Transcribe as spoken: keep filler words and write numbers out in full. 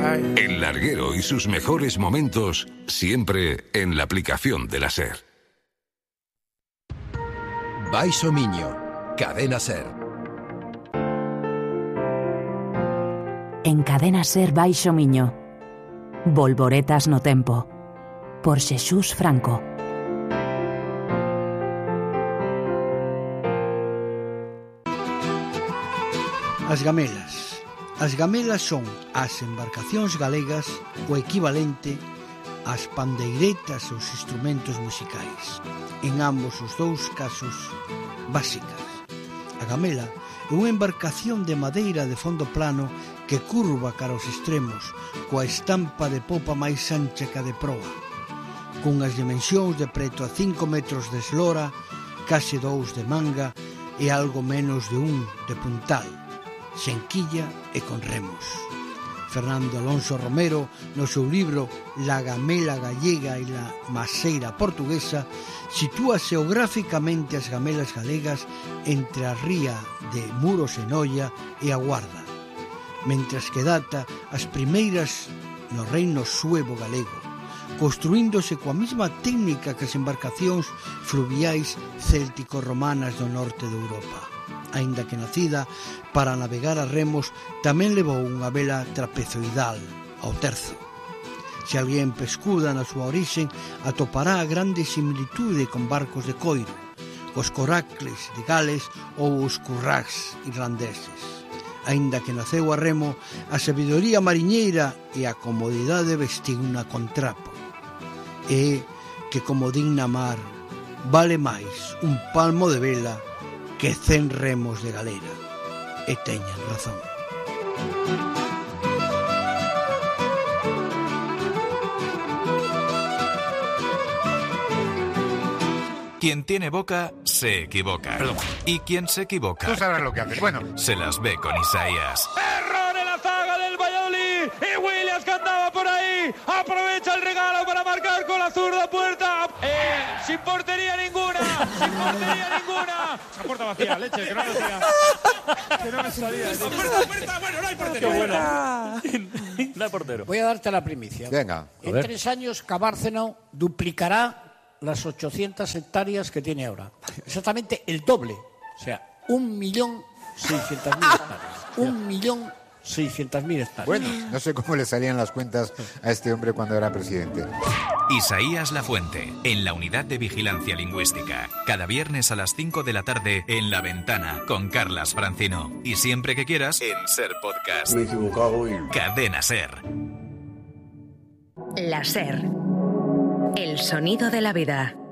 El larguero y sus mejores momentos siempre en la aplicación de la SER. Baixo Miño, Cadena SER. En Cadena SER Baixo Miño, Volvoretas no tempo, por Xesús Franco. As gamelas. As gamelas son as embarcacións galegas o equivalente ás pandeiretas ou os instrumentos musicais. En ambos os dous casos, básicas. A gamela é unha embarcación de madeira de fondo plano que curva cara aos extremos, coa estampa de popa máis ancha que a de proa, cunhas dimensións de preto a cinco metros de eslora, case dous de manga e algo menos de un de puntal, sen quilla e con remos. Fernando Alonso Romero, no seu libro La gamela gallega e la maseira portuguesa, sitúa xeográficamente as gamelas galegas entre a ría de Muros e Noia e a Guarda, mentras que data as primeiras no reino suevo galego, construíndose coa mesma técnica que as embarcacións fluviais céltico-romanas do norte de Europa. Aínda que nacida para navegar a remos, tamén levou unha vela trapezoidal ao terzo. Se alguén pescuda na súa orixe, atopará a grande similitude con barcos de coiro, cos coracles de Gales ou os currags irlandeses. Aínda que naceu a remo, a sabidoría mariñeira e a comodidade vestigna con trapo. E que, como digna mar, vale máis un palmo de vela que cen remos de galera. E teñan razón. Quien tiene boca, se equivoca. Perdón. Y quien se equivoca... Tú sabrás lo que haces. Bueno. Se las ve con Isaías. ¡Error en la zaga del Valladolid! Y Williams que andaba por ahí. Aprovecha el regalo para marcar con la zurda puerta. Eh, sin portería ninguna. Sin portería ninguna. Esa puerta vacía, leche, que no me salía. Que no me salía. Esa puerta, puerta. Bueno, no hay portero. Qué buena. No hay portero. Voy a darte la primicia. Venga. En tres años, Cabárceno duplicará las ochocientas hectáreas que tiene ahora. Exactamente el doble. O sea, un millón seiscientas mil hectáreas. Un millón seiscientas mil hectáreas. Bueno, no sé cómo le salían las cuentas a este hombre cuando era presidente. Isaías Lafuente, en la Unidad de Vigilancia Lingüística. Cada viernes a las cinco de la tarde en La Ventana, con Carlas Francino. Y siempre que quieras, en SER Podcast. Me he equivocado y... Cadena SER. La SER. El sonido de la vida.